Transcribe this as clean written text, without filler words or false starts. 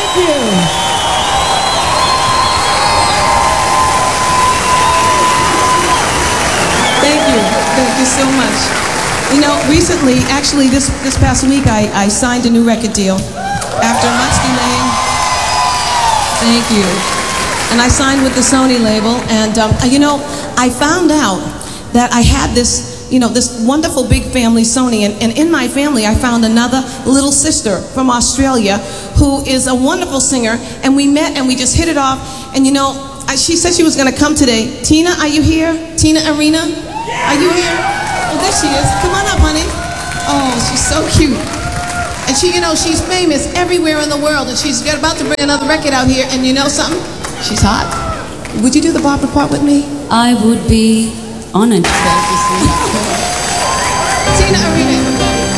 Thank you. Thank you so much. You know, recently, actually this past week, I signed a new record deal after much delay. Thank you. And I signed with the Sony label, and you know, I found out that I had this, you know, this wonderful big family, Sony, and in my family I found another little sister from Australia who is a wonderful singer, and we met and we just hit it off, and you know, she said she was going to come today. Tina, are you here? Tina Arena? Are you here? Oh, there she is. Come on up, honey. Oh, she's so cute. And she, you know, she's famous everywhere in the world, and she's about to bring another record out here, and you know something? She's hot. Would you do the Barbara part with me? I would be honored. Tina Arena.